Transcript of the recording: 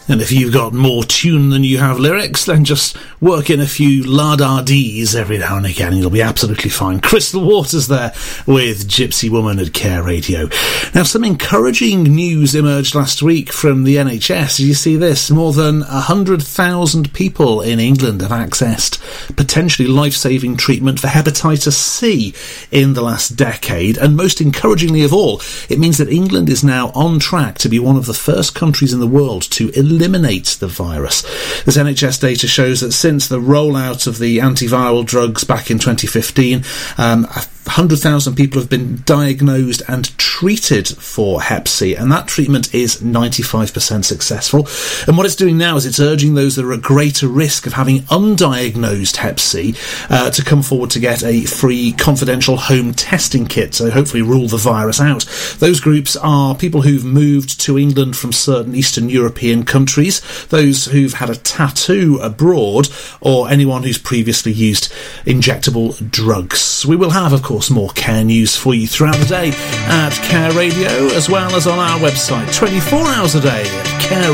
And if you've got more tune than you have lyrics, then just work in a few la-da-dees every now and again and you'll be absolutely fine. Crystal Waters there with Gypsy Woman at Care Radio. Now, some encouraging news emerged last week from the NHS. You see this, more than 100,000 people in England have accessed potentially life-saving treatment for hepatitis C in the last decade. And most encouragingly of all, it means that England is now on track to be one of the first countries in the world to eliminate the virus. This NHS data shows that since the rollout of the antiviral drugs back in 2015, 100,000 people have been diagnosed and treated for Hep C, and that treatment is 95% successful. And what it's doing now is it's urging those that are at greater risk of having undiagnosed Hep C to come forward to get a free confidential home testing kit to hopefully rule the virus out. Those groups are people who've moved to England from certain Eastern European countries, those who've had a tattoo abroad, or anyone who's previously used injectable drugs. We will have, of course, more care news for you throughout the day at Care Radio, as well as on our website 24 hours a day at Care